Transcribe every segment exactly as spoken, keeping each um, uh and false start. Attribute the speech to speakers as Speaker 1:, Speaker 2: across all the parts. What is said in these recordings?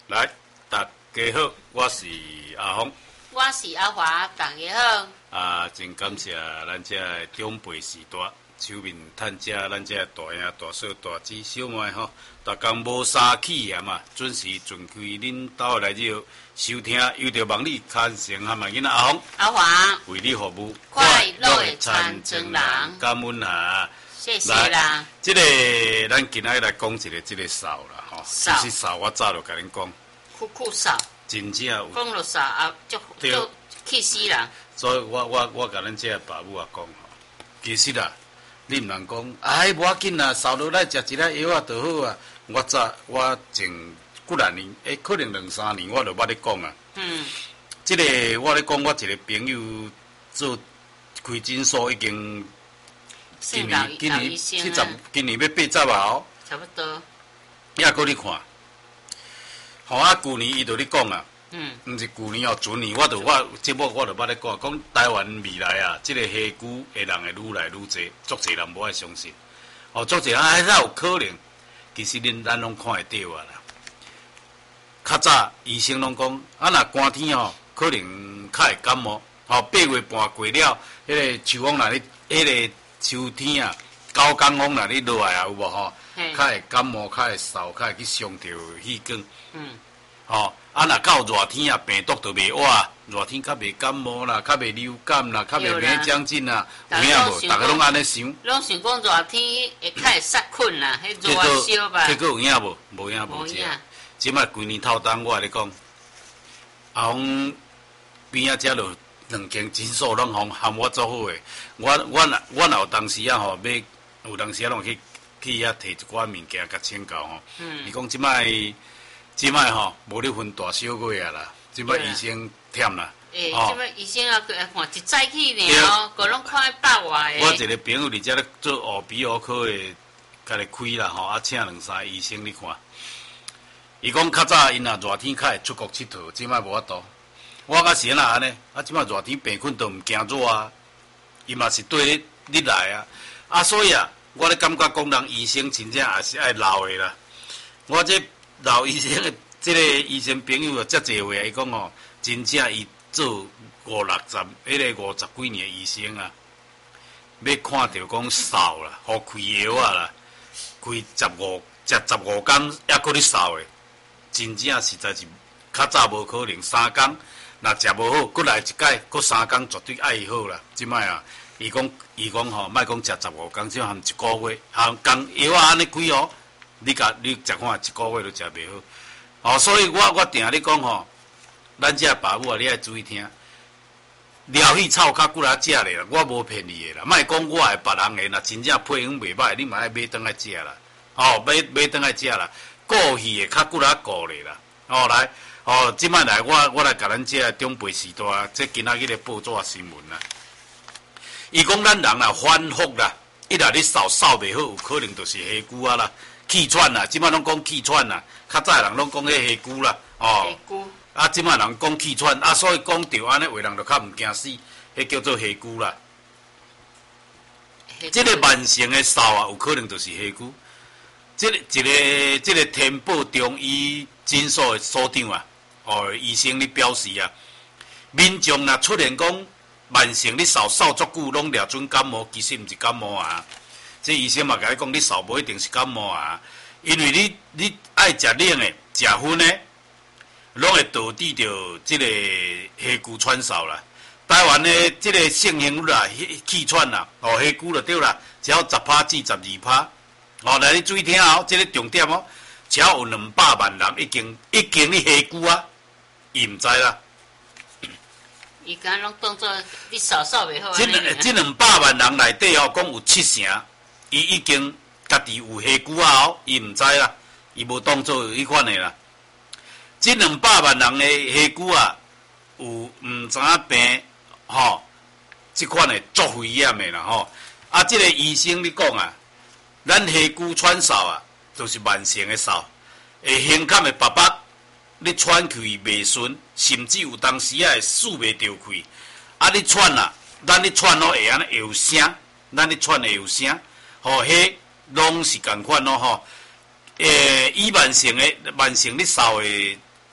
Speaker 1: 来，大家好，我是阿峰，
Speaker 2: 我是阿华，大家好。
Speaker 1: 啊，真感谢咱这长辈时代手面探这咱这大兄、大嫂、大姊、小妹吼，逐工无三起嫌嘛，准时准开恁兜来这收听，又着望你牵成和嘛囡仔阿峰、
Speaker 2: 阿华
Speaker 1: 为你服务，
Speaker 2: 快乐的传承人，
Speaker 1: 感恩啊！
Speaker 2: 谢谢啦。
Speaker 1: 这个咱今仔来讲一个这个扫啦，吼，其实扫我早就甲恁讲，
Speaker 2: 酷酷扫，
Speaker 1: 真正有
Speaker 2: 讲落扫啊，就就气死人。
Speaker 1: 所以我我我甲咱这个爸母啊讲吼，其实啦，你毋通讲，哎，无要紧啦，扫落来食一粒药啊就好啊。我早我前几若年，诶、欸，可能两三年，我就捌咧讲啊。嗯。这个我咧讲，我一个朋友做开诊所已经今年今年七十，今年要八十啊哦。
Speaker 2: 差不多。
Speaker 1: 也搁咧看，吼啊！旧年伊就咧讲啊。
Speaker 2: 嗯，
Speaker 1: 毋是旧年哦，前年我就我节目我就捌咧讲，讲台湾未来啊，即、这个虾骨的人会愈来愈侪，足侪人无爱相信。哦，足侪人哎，哪有可能？其实恁咱拢看会到啊啦。较早医生拢讲，啊若寒天哦，可能较会感冒。哦，八月半过了，迄、那个秋风若咧，迄、那个秋天啊，高江风若咧落来啊，有无吼？较会感冒，较会嗽，较会去伤着气管。嗯。哦，啊，若到热天啊，病毒就袂活，热天较袂感冒啦，较袂流感啦，较袂免将军啦，有影无？大家拢安尼想。
Speaker 2: 拢想讲热天会较会杀困啦，迄热烧吧。
Speaker 1: 结果有影无？无影无影。即摆规年透冬，我来讲，阿峰边仔遮落两间诊所拢互含我做好诶。我我若我若有当时啊吼，要有当时啊，拢去去遐摕一寡物件甲请教吼。嗯。伊讲即摆。即摆吼，无咧分大小月啊啦，即摆医生忝啦。
Speaker 2: 诶，即摆医生啊，看一早起呢哦，个拢看百外诶。
Speaker 1: 我一个朋友伫遮咧做耳鼻喉科诶，家己开啦吼，啊请两三个医生你看。伊讲较早因若热天较会出国佚佗，即摆无法度。我甲是安那安尼，啊即摆热天病困都毋惊热啊，伊嘛是对你你来啊，啊所以啊，我咧感觉讲人医生真正也是爱闹诶啦，我这。老医生的这个医生朋友啊，遮侪话，伊讲吼，真正伊做五六十，迄个五十几年的医生啊，要看到讲扫啦，互开药啊啦，开十五食十五工，还搁咧扫的，真正实在是较早无可能，三工若食无好，搁来一届，搁三工绝对爱好啦。即摆啊，伊讲伊讲吼，莫讲食十五工，只含一个月，含工药啊安尼开哦。你甲你食看一个月都食袂好，哦，所以我我定咧讲吼，咱遮爸母啊，你爱注意听，疗气草较久来食咧啦，我无骗你诶啦，莫讲我诶别人诶，若真正配方袂歹，你嘛爱买倒来食啦，哦，买买倒来食啦，顾戏诶较久来顾咧啦，哦来，哦，即摆来我我来甲咱遮长辈时代，即今仔日咧报纸新闻啦，伊讲咱人啊反复啦，一来你扫扫袂好，有可能就是虾骨啊啦。气喘啦，即摆拢讲气喘啦，较早人拢讲迄虾骨啦，哦，虾骨，啊，即摆人讲气喘，啊，所以讲着安尼，话人就较毋惊死，迄叫做虾骨啦。即个慢性的扫啊，有可能就是虾骨。即个一个即个天宝中医诊所的所长啊，哦，医生咧表示啊，民众若出现讲慢性咧扫扫足久，拢掠准感冒，其实毋是感冒啊。这医生嘛，甲你讲，你扫无一定是感冒啊，因为你你爱食冷的、食薰的，拢会导致着这个虾骨喘嗽啦。台湾的这个盛行率啊，气喘啦，哦，虾骨就对啦，只要十趴至十二趴。哦，来你注意听哦，这个重点哦，只要有两百万人已经已经你虾骨啊，伊毋知啦。
Speaker 2: 伊敢拢当作你扫扫袂好。
Speaker 1: 这这两百万人内底哦，讲有七成。伊已經家己有蝦骨啊哦，伊毋知啦，伊無當做迄款的啦。即兩百萬人的蝦骨啊，有毋知影病吼，即款的足危險的啦吼。啊，即、這個醫生咧講啊，咱蝦骨喘嗽啊，就是慢性的嗽，會胸坎的白白，你喘氣袂順，甚至有當時啊會數袂着氣。啊，你喘啊，咱咧喘咯會安尼會有聲，咱咧喘會有聲。吼，迄拢是共款咯吼。诶，以慢性诶，慢性咧扫诶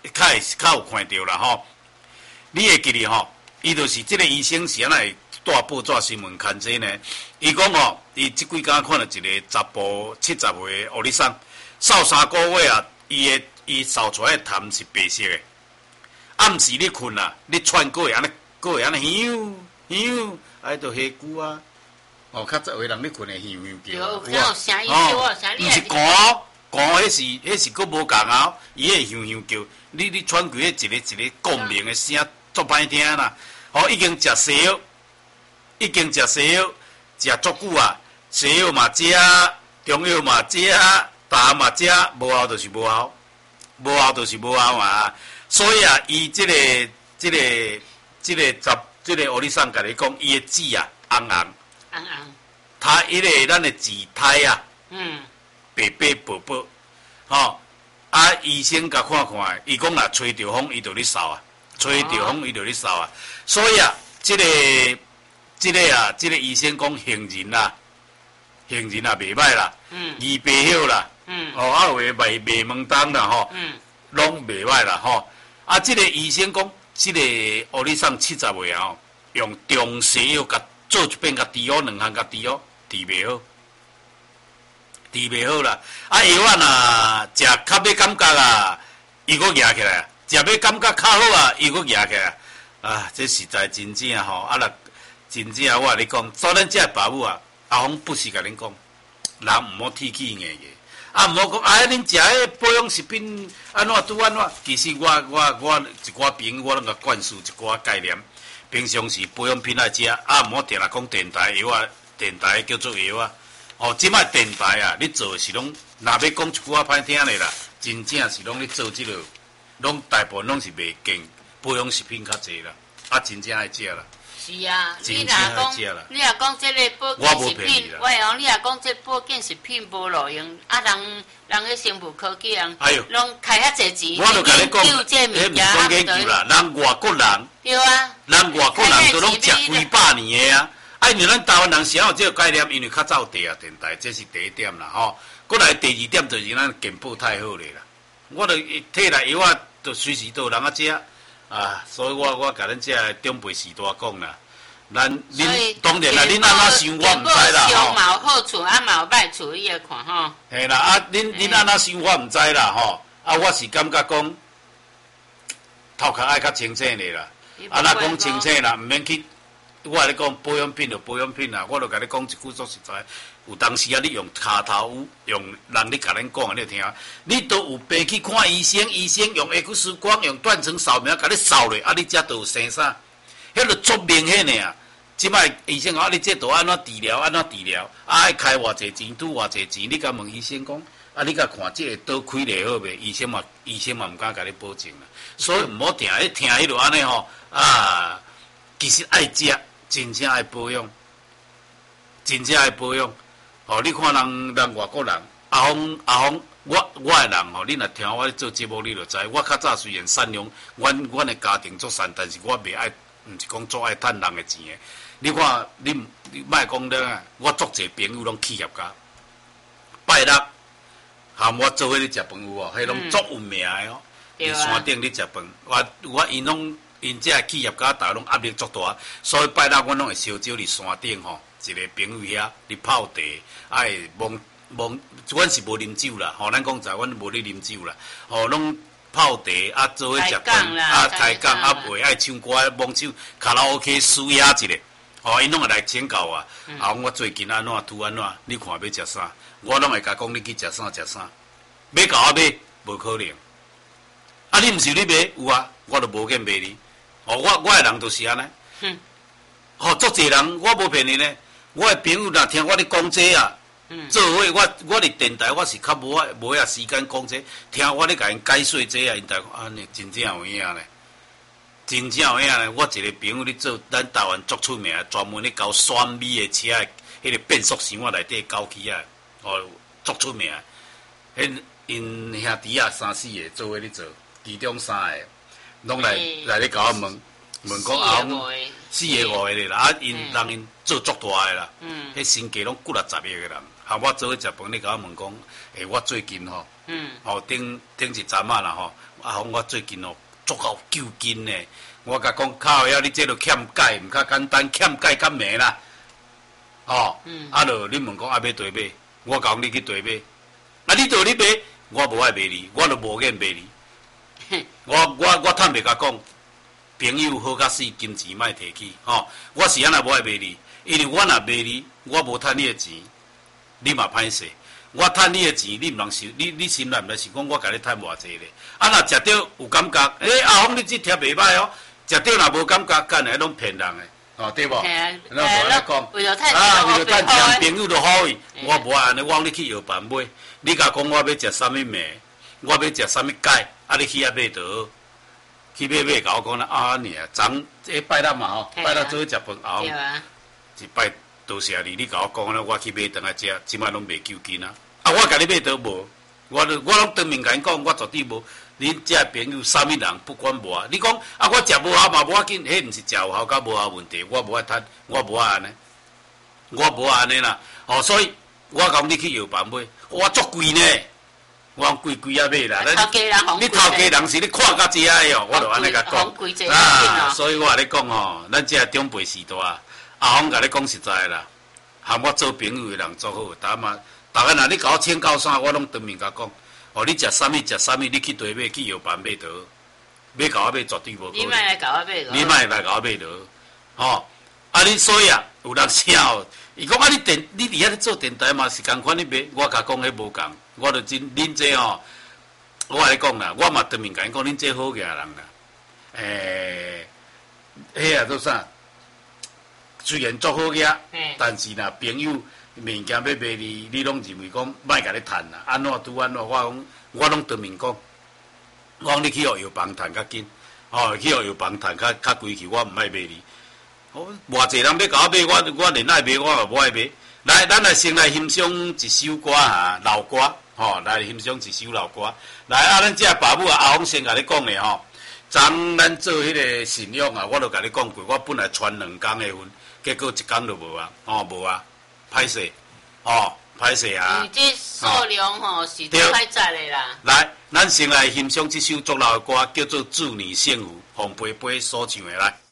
Speaker 1: 较会较有看到啦吼。你会记哩吼？伊就是即个医生是安来带报纸新闻刊这呢？伊讲吼，伊即几工看到一个查甫七十岁的乌里桑，扫三个月啊，伊的伊扫出来的痰是白色的。暗时你困啊，你喘过会安尼，过会安尼响响，啊，都下久啊。哦，较早有人你困会响响叫。
Speaker 2: 有，有声音叫啊，声
Speaker 1: 你。毋是寒，寒迄是迄是佫无共啊，伊会响响叫。你你喘过迄一个一个共鸣的声，足歹听啦。哦，已经食西药，已经食西药，食足久啊。西药嘛食，中药嘛食，茶嘛食，无效就是无效，无效就是无效啊。所以啊，伊即、這个、即、這个、即、這个十、即、這個，我你上甲你讲，伊的籽啊，红红，
Speaker 2: 红红，
Speaker 1: 他迄个咱的籽苔啊，
Speaker 2: 嗯，
Speaker 1: 白白薄薄，吼、哦，啊，医生甲看看，伊讲若吹着风，伊就咧扫啊。吹着风，伊就咧扫啊，所以啊，即、這个、即、這个啊，即、這个医生讲行人啦，行人啊袂歹啦，嗯，医白晓啦，嗯，哦，啊有诶卖卖门当啦吼，嗯，拢袂歹啦吼，啊，即、這个医生讲，即、這个乌里桑七十岁啊吼，用中西药甲做一遍甲治好两项甲治好，治袂好，治袂好啦，啊药啊若食较要感觉啊，伊佫举起来。食要感觉较好啊，伊佫举起来啊！这实在真正吼，啊若真正我甲你讲，做咱这爸母啊，阿峰不是甲恁讲，人毋好提起硬个，啊毋好讲啊！恁食迄保养食品安怎拄安怎？其实我我我一寡朋友我拢甲灌输一寡概念，平常时保养品爱食，啊毋好定来讲电台药啊，电台叫做药啊。哦，即摆电台啊，你做是拢，若要讲一句话歹听咧啦，真正是拢咧做即落。拢大部分拢是袂见保养食品较济啦，啊，真正爱食啦。
Speaker 2: 是啊，你若讲，你若讲这个保健食品，我讲你若讲这保健食品无路用，啊，人人迄生物科技人，哎呦，拢开遐济钱，
Speaker 1: 我就甲你讲，
Speaker 2: 迄毋是讲
Speaker 1: 研究啦，人外国人，
Speaker 2: 对啊，
Speaker 1: 人外国人都拢食几百年的啊，啊，因为咱台湾人是有这个概念，因为较早地啊电台，这是第一点啦吼。过来第二点就是咱健保太好咧啦。我著摕来药啊，著随时都有人啊食啊，所以我我甲恁这长辈时代讲啦，咱恁当然啦，恁安怎想我毋知啦
Speaker 2: 吼。嘛有好处，啊嘛有歹处，你来看吼。
Speaker 1: 嘿啦，啊恁恁安怎想我毋知啦吼，啊我是感觉讲头壳爱较清醒咧啦，啊若讲清醒啦，毋免去。我甲你讲保养品就保养品啦，我著甲你讲一句说实在。有当时啊，你用骹头用人咧甲恁讲，你听，你都有病去看医生，医生用 X 光、用断层扫描甲你扫咧，啊，你才都有生啥？迄个足明显诶啊！即摆医生讲，啊，你这都安怎治疗？安怎治疗？啊，爱开偌济钱，拄偌济钱？你甲问医生讲，啊，你甲看这个刀开咧好袂？医生嘛，医生嘛毋敢甲你保证啦。所以毋好听，迄听迄落安尼吼啊，其实爱食，真正爱保养，真正爱保养。哦，你看人人外国人，阿峰阿峰，我我诶人吼，你若听我做节目，你就知。我较早虽然善良，阮阮诶家庭做善，但是我袂爱，毋是讲做爱趁人诶钱诶。你看，你你莫讲咧，我足侪朋友拢企业家，拜六含我做伙咧食饭有哦，迄拢足有名诶哦。伫山顶咧食饭，我我因拢因这企业家，逐个拢压力足大，所以拜六阮拢会烧酒伫山顶吼。一个朋友遐，你泡茶，爱蒙蒙，阮是无啉酒啦，吼，咱讲在，阮无咧啉酒啦，吼，拢泡茶啊，做伙食饭啊，开讲啊，袂爱唱歌，蒙酒，卡拉 OK 输压一个，吼，因拢会来请教我，啊，我最近安怎拄安怎，你看要食啥，我拢会甲讲你去食啥食啥，要甲我买，无可能，啊，你毋是你买，有啊，我都无见买你，哦，我我诶人就是安尼，吼，足侪人，我无骗你呢。我诶朋友若听我咧讲这啊，嗯、做伙我我伫电台我是较无啊无遐时间讲这，听我咧甲因解说这啊，因台讲啊，真正有影咧，真正有影咧。我一个朋友咧做咱台湾足出名，专门咧搞选美诶车诶，迄个变速箱我内底搞起啊，哦，足出名。迄因兄弟啊三四个做伙咧做，其中三个拢来来咧甲我问。问讲啊，四个五个咧啦，啊因人因做足大个啦，迄身家拢几六十亿个人， 含我做伙食饭，你甲我问讲，诶，我最近吼，嗯，吼顶顶一阵啊啦吼，啊，我最近哦，足够救筋呢。我甲讲，靠呀，你这著欠钙，毋较简单，欠钙较迷啦。哦，嗯，啊，著你问讲啊，要对买，我讲你去对买，啊，你对你买，我无爱卖你，我著无瘾卖你。我我我坦白甲讲，朋友好甲死，金钱莫摕去，吼、哦，我是安那无爱卖你，因为我若卖你，我无趁你的钱，你嘛歹势。我趁你的钱，你毋通想，你你心内毋来想讲我甲你趁偌济咧。啊，若食着有感觉，诶、欸，阿峰你这贴袂歹哦，食着若无感觉，干诶拢骗人诶。哦，对无？
Speaker 2: 嘿，
Speaker 1: 咱无安尼讲，
Speaker 2: 为了趁
Speaker 1: 啊，为了趁钱，朋友就好伊。我无安尼，我你去药房买，你甲讲我要食啥物物，我要食啥物钙，啊，你去遐买倒，去买买甲我讲啦，啊，你啊，昨迄拜六嘛吼，拜六做伙食饭后，一拜多谢你，你甲我讲啦，我去买顿来食，即摆拢袂救紧啊。啊，我甲你买倒无，我我拢当面甲因讲，我绝对无。恁这朋友啥物人不管无啊？你讲啊，我食无效嘛，无要紧，迄毋是食有效甲无效问题，我无爱趁，我无爱安尼，我无爱安尼啦。哦，所以我讲你去药房买，哇，足贵呢，我讲贵贵啊买啦。
Speaker 2: 头家人红贵。
Speaker 1: 你头家人是你看甲济爱哦，我就安尼甲讲。啊，所以我甲你讲吼，咱这长辈时代，阿峰甲你讲实在啦，含我做朋友的人做好，大嘛，大家若你甲我请教啥，我拢当面甲讲。哦，你食啥物食啥物，你去对买去药房买倒，买甲我买绝对无可能。
Speaker 2: 你莫来甲我买
Speaker 1: 你莫来甲我买倒，吼！啊，你所以啊，有人请哦，伊讲啊，你电你伫遐咧做电台嘛，是共款你买，我甲讲迄无共，我著真恁这吼，我甲你讲啦，我嘛当面甲因讲，恁这好个人啦，诶、欸，迄啊做啥？虽然做好个，但是若朋友。物件要卖你，你拢认为讲莫甲你趁啦，安怎拄安怎？我讲我拢当面讲，我讲你去互药房趁较紧，哦，去互药房趁较较规矩，我毋爱卖你。哦，偌济人要甲我买，我我连爱买，我嘛无爱买。来，咱来先来欣赏一首歌哈，老歌，吼、哦，来欣赏一首老歌。来啊，咱这爸母啊，阿峰先甲你讲的吼，昨咱做迄个信用啊，我都甲你讲过，我本来传两工的份，结果一工都无啊，哦，无啊。歹势，哦，歹势啊！
Speaker 2: 你这数量吼是太窄的啦。
Speaker 1: 来，咱先来欣赏这首足老的歌，叫做《祝你幸福》，洪培培所唱的来。